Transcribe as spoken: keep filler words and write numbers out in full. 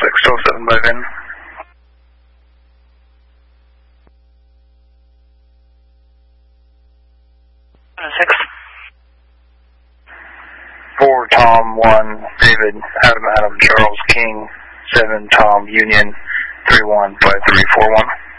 six oh seven by Vin. Six. Four Tom, one David, Adam, Adam, Charles, King, seven Tom, Union, three one five three four one.